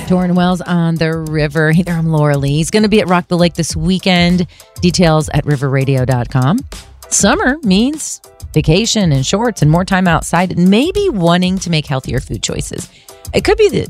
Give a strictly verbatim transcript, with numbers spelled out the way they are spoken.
Torrin Wells on the river. Hey there, I'm Laura Lee. He's going to be at Rock the Lake this weekend. Details at river radio dot com. Summer means vacation and shorts and more time outside and maybe wanting to make healthier food choices. It could be the